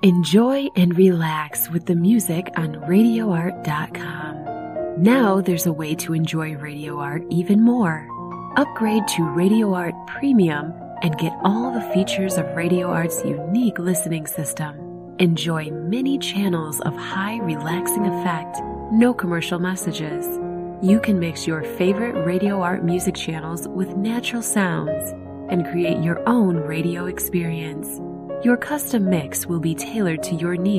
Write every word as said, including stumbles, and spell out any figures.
Enjoy and relax with the music on radio art dot com. Now there's a way to enjoy Radio Art even more. Upgrade to Radio Art Premium and get all the features of Radio Art's unique listening system. Enjoy many channels of high relaxing effect, no commercial messages. You can mix your favorite Radio Art music channels with natural sounds and create your own radio experience. Your custom mix will be tailored to your needs.